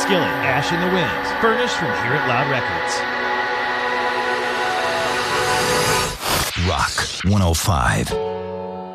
Skillet, Ash in the Wind, furnished from here at Loud Records. Rock 105.